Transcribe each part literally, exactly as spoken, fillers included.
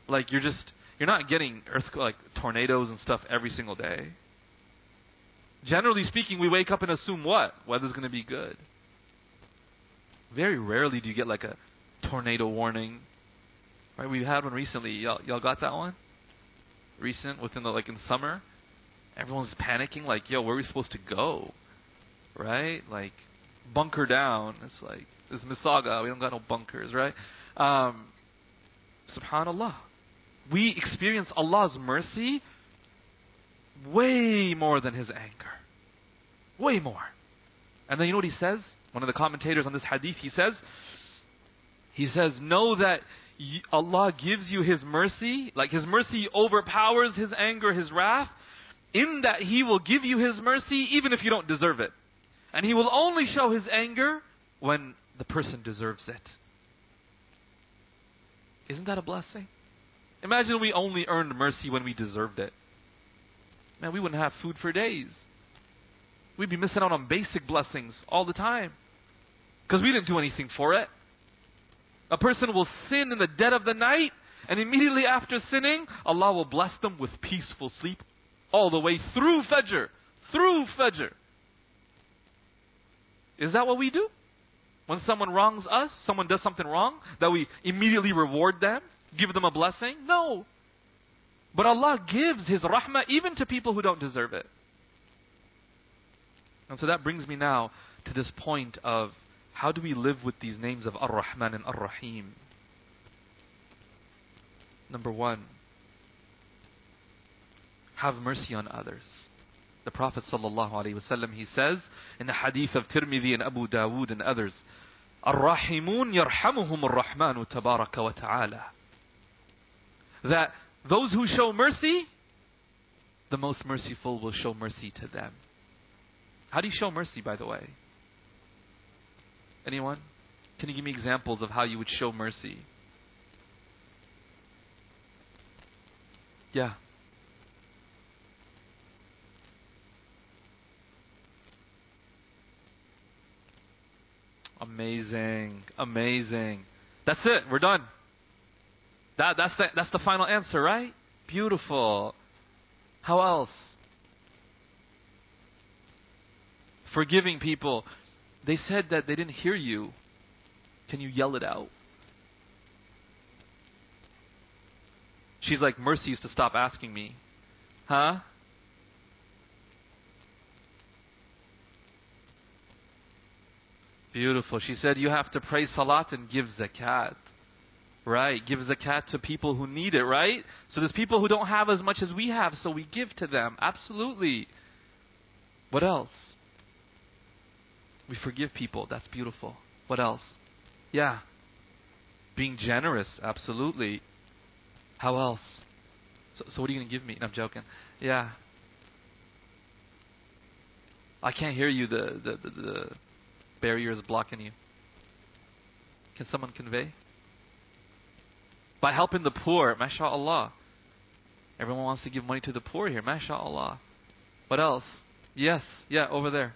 Like you're just, you're not getting earth, like tornadoes and stuff every single day. Generally speaking, we wake up and assume what? Weather's going to be good. Very rarely do you get like a tornado warning. Right? We had one recently. Y'all, y'all got that one? Recent, within the, like in summer? Everyone's panicking like, yo, where are we supposed to go? Right? Like, bunker down. It's like, it's Misaga. We don't got no bunkers, right? Um, Subhanallah. We experience Allah's mercy way more than His anger. Way more. And then you know what He says? One of the commentators on this hadith, he says, He says, know that Allah gives you His mercy, like His mercy overpowers His anger, His wrath, in that He will give you His mercy even if you don't deserve it. And He will only show His anger when the person deserves it. Isn't that a blessing? Imagine we only earned mercy when we deserved it. Man, we wouldn't have food for days. We'd be missing out on basic blessings all the time. Because we didn't do anything for it. A person will sin in the dead of the night, and immediately after sinning, Allah will bless them with peaceful sleep all the way through Fajr. Through Fajr. Is that what we do? When someone wrongs us, someone does something wrong, that we immediately reward them, give them a blessing? No. But Allah gives His rahmah even to people who don't deserve it. And so that brings me now to this point of how do we live with these names of Ar-Rahman and Ar-Rahim? Number one, have mercy on others. The Prophet ﷺ, he says in the hadith of Tirmidhi and Abu Dawood and others, Ar-Rahimun yarhamuhum Ar-Rahmanu tabaraka wa ta'ala. That those who show mercy, the most merciful will show mercy to them. How do you show mercy, by the way? Anyone? Can you give me examples of how you would show mercy? Yeah. Amazing. Amazing. That's it. We're done. That, that's, the, that's the final answer, right? Beautiful. How else? Forgiving people. They said that they didn't hear you. Can you yell it out? She's like, Mercy used to stop asking me. Huh? Beautiful. She said you have to pray salat and give zakat. Right? Give zakat to people who need it, right? So there's people who don't have as much as we have, so we give to them. Absolutely. What else? We forgive people. That's beautiful. What else? Yeah. Being generous. Absolutely. How else? So, so what are you going to give me? No, I'm joking. Yeah. I can't hear you. The, the, the, the barrier is blocking you. Can someone convey? By helping the poor. MashaAllah. Everyone wants to give money to the poor here. MashaAllah. What else? Yes. Yeah, over there.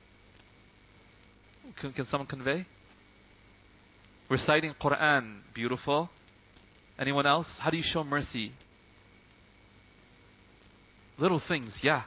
Can, can someone convey? Reciting Quran. Beautiful. Anyone else? How do you show mercy? Little things, yeah.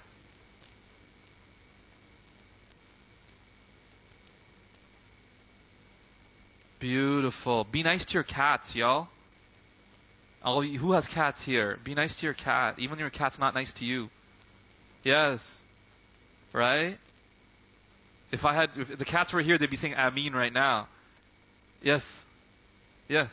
Beautiful. Be nice to your cats, y'all. All you, who has cats here? Be nice to your cat. Even your cat's not nice to you. Yes. Right? If I had, if the cats were here, they'd be saying Ameen right now. Yes. Yeah.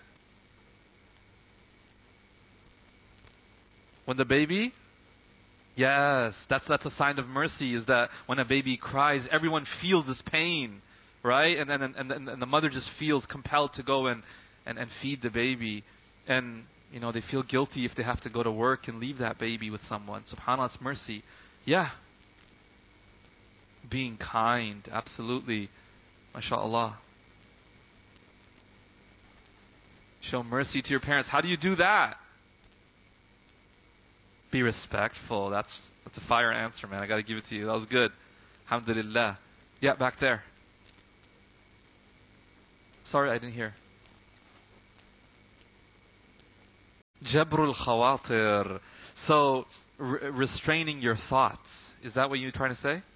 When the baby? Yes. That's that's a sign of mercy, is that when a baby cries, everyone feels this pain. Right? And and, and, and the mother just feels compelled to go and, and, and feed the baby. And, you know, they feel guilty if they have to go to work and leave that baby with someone. SubhanAllah, it's mercy. Yeah. Being kind. Absolutely. MashaAllah. Show mercy to your parents. How do you do that? Be respectful. That's that's a fire answer, man. I got to give it to you. That was good. Alhamdulillah. Yeah, back there. Sorry, I didn't hear. Jabrul khawatir. So, re- restraining your thoughts. Is that what you're trying to say?